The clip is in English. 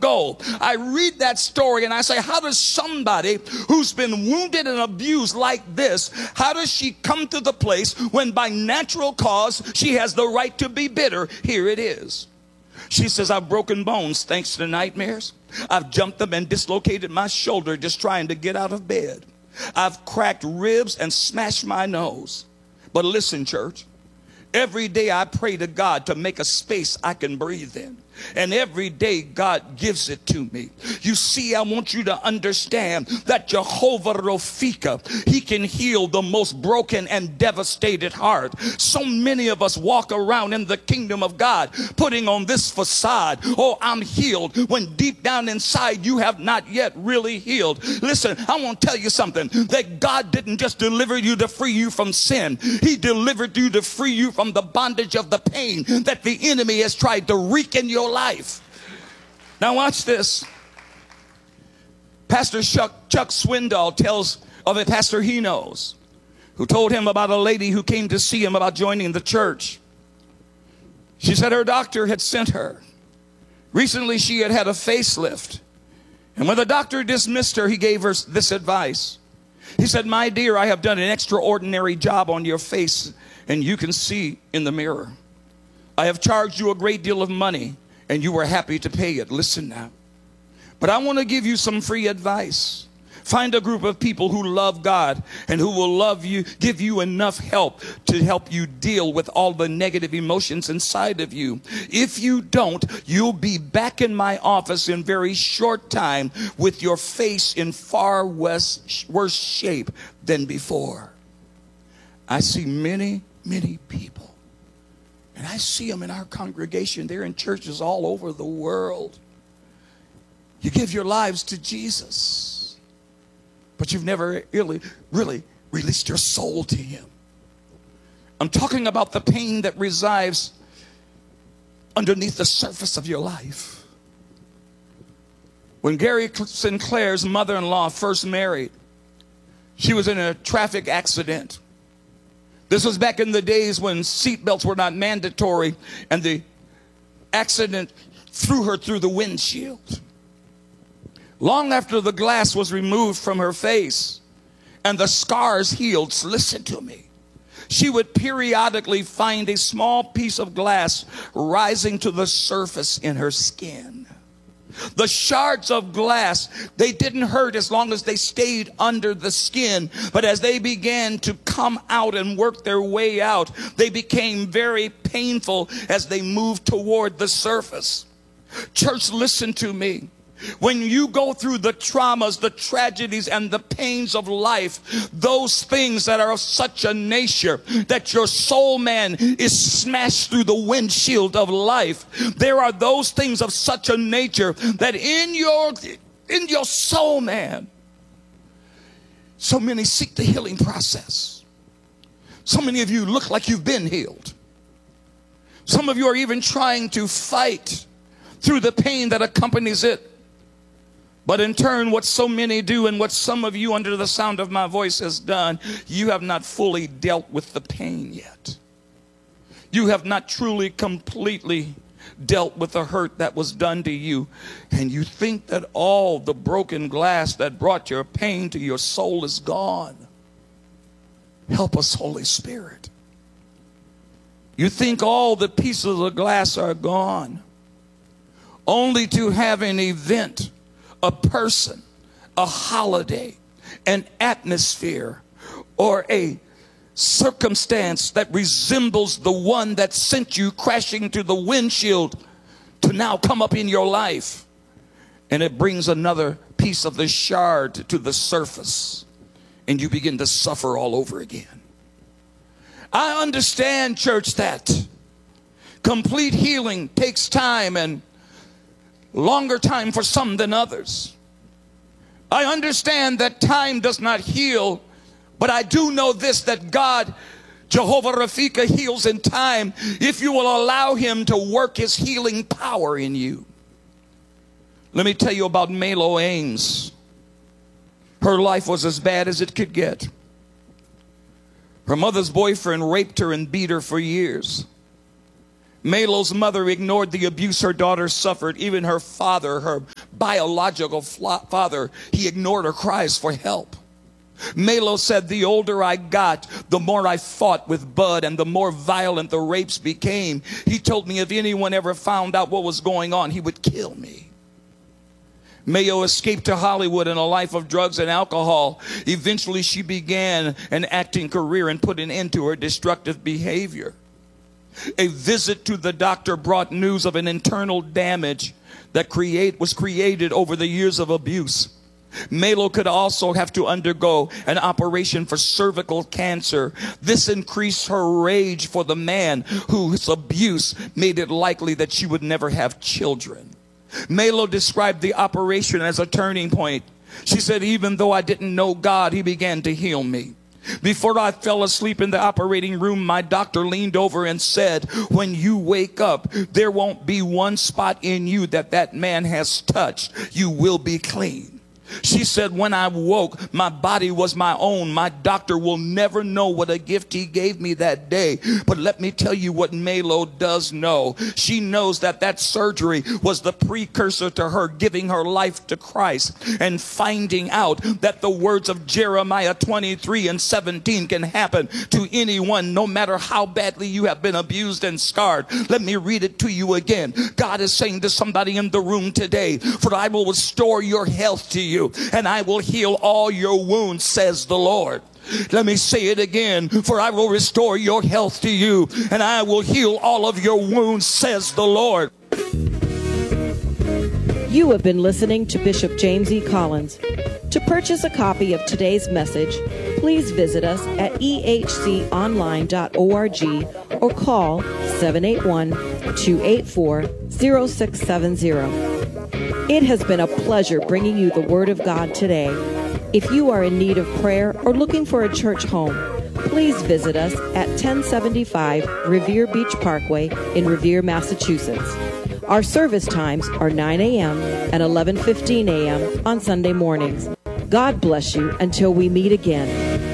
ago, I read that story and I say, how does somebody who's been wounded and abused like this, how does she come to the place when by natural cause she has the right to be bitter? Here it is. She says, I've broken bones thanks to nightmares. I've jumped up and dislocated my shoulder just trying to get out of bed. I've cracked ribs and smashed my nose. But listen, church, every day I pray to God to make a space I can breathe in. And every day God gives it to me. You see, I want you to understand that Jehovah Rofika, he can heal the most broken and devastated heart. So many of us walk around in the kingdom of God putting on this facade, oh, I'm healed, when deep down inside you have not yet really healed. Listen, I want to tell you something, that God didn't just deliver you to free you from sin. He delivered you to free you from the bondage of the pain that the enemy has tried to wreak in your life. Now watch this. Pastor Chuck Swindoll tells of a pastor he knows who told him about a lady who came to see him about joining the church. She said her doctor had sent her. Recently she had had a facelift. And when the doctor dismissed her, he gave her this advice. He said, my dear, I have done an extraordinary job on your face, and you can see in the mirror. I have charged you a great deal of money, and you were happy to pay it. Listen now. But I want to give you some free advice. Find a group of people who love God and who will love you, give you enough help to help you deal with all the negative emotions inside of you. If you don't, you'll be back in my office in very short time with your face in far worse shape than before. I see many, many people. And I see them in our congregation. They're in churches all over the world. You give your lives to Jesus, but you've never really released your soul to him. I'm talking about the pain that resides underneath the surface of your life. When Gary Sinclair's mother-in-law first married, she was in a traffic accident. This was back in the days when seatbelts were not mandatory, and the accident threw her through the windshield. Long after the glass was removed from her face and the scars healed, listen to me, she would periodically find a small piece of glass rising to the surface in her skin. The shards of glass, they didn't hurt as long as they stayed under the skin. But as they began to come out and work their way out, they became very painful as they moved toward the surface. Church, listen to me. When you go through the traumas, the tragedies, and the pains of life, those things that are of such a nature that your soul man is smashed through the windshield of life, there are those things of such a nature that in your soul man, so many seek the healing process. So many of you look like you've been healed. Some of you are even trying to fight through the pain that accompanies it. But in turn, what so many do, and what some of you under the sound of my voice has done, you have not fully dealt with the pain yet. You have not truly, completely dealt with the hurt that was done to you. And you think that all the broken glass that brought your pain to your soul is gone. Help us, Holy Spirit. You think all the pieces of the glass are gone, only to have an event, a person, a holiday, an atmosphere, or a circumstance that resembles the one that sent you crashing to the windshield to now come up in your life. And it brings another piece of the shard to the surface, and you begin to suffer all over again. I understand, church, that complete healing takes time, and longer time for some than others. I understand that time does not heal, but I do know this, that God, Jehovah Rafika, heals in time if you will allow him to work his healing power in you. Let me tell you about Melo Ames. Her life was as bad as it could get. Her mother's boyfriend raped her and beat her for years. Malo's mother ignored the abuse her daughter suffered. Even her father, her biological father, he ignored her cries for help. Malo said, the older I got, the more I fought with Bud and the more violent the rapes became. He told me if anyone ever found out what was going on, he would kill me. Mayo escaped to Hollywood in a life of drugs and alcohol. Eventually, she began an acting career and put an end to her destructive behavior. A visit to the doctor brought news of an internal damage that was created over the years of abuse. Malo could also have to undergo an operation for cervical cancer. This increased her rage for the man whose abuse made it likely that she would never have children. Malo described the operation as a turning point. She said, even though I didn't know God, he began to heal me. Before I fell asleep in the operating room, my doctor leaned over and said, when you wake up, there won't be one spot in you that man has touched. You will be clean. She said, when I woke, my body was my own. My doctor will never know what a gift he gave me that day. But let me tell you what Malo does know. She knows that surgery was the precursor to her giving her life to Christ and finding out that the words of Jeremiah 23:17 can happen to anyone, no matter how badly you have been abused and scarred. Let me read it to you again. God is saying to somebody in the room today, for I will restore your health to you, and I will heal all your wounds, says the Lord. Let me say it again. For I will restore your health to you, and I will heal all of your wounds, says the Lord. You have been listening to Bishop James E. Collins. To purchase a copy of today's message, please visit us at ehconline.org or call 781-284-0670. It has been a pleasure bringing you the Word of God today. If you are in need of prayer or looking for a church home, please visit us at 1075 Revere Beach Parkway in Revere, Massachusetts. Our service times are 9 a.m. and 11:15 a.m. on Sunday mornings. God bless you until we meet again.